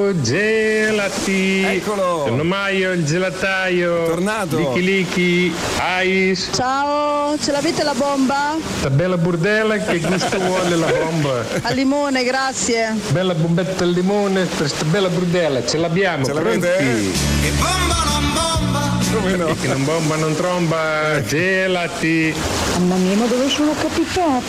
Maio gelati. Eccolo. Sono Maio il gelataio. Tornato. Lichi lichi. Ais. Ciao, ce l'avete la bomba? Sta bella burdella, che gusto vuole la bomba? Al limone, grazie. Bella bombetta al limone per sta bella burdella, ce l'abbiamo. Ce l'avete? Pronti? Che bomba non bomba. Come no? Che non bomba non tromba, gelati. Mamma mia, ma dove sono capitato?